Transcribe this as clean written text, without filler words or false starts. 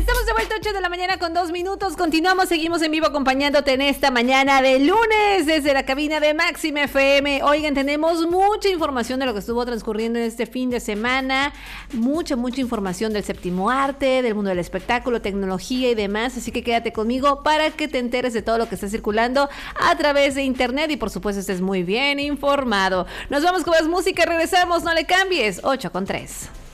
Estamos de vuelta, 8 de la mañana con 2 minutos. Continuamos, seguimos en vivo acompañándote en esta mañana de lunes desde la cabina de Máxima FM. Oigan, tenemos mucha información de lo que estuvo transcurriendo en este fin de semana. Mucha información del séptimo arte, del mundo del espectáculo, tecnología y demás. Así que quédate conmigo para que te enteres de todo lo que está circulando a través de internet y por supuesto estés muy bien informado. Nos vamos con más música, regresamos, no le cambies. 8:03.